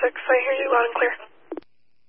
quick so I hear you loud and clear.